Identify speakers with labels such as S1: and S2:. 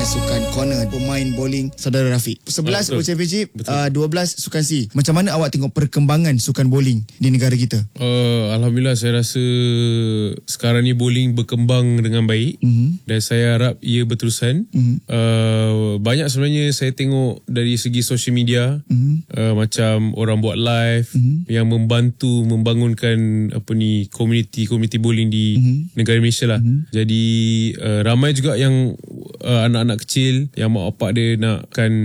S1: Sukan Corner, pemain bowling saudara Rafiq. 11 World Championship, 12 Sukan C. Macam mana awak tengok perkembangan sukan bowling di negara kita?
S2: Alhamdulillah, saya rasa sekarang ni bowling berkembang dengan baik. Dan saya harap ia berterusan. Banyak sebenarnya saya tengok dari segi social media, macam orang buat live yang membantu membangunkan komuniti bowling di negara Malaysia lah. Jadi ramai juga yang anak-anak kecil yang mak bapak dia nakkan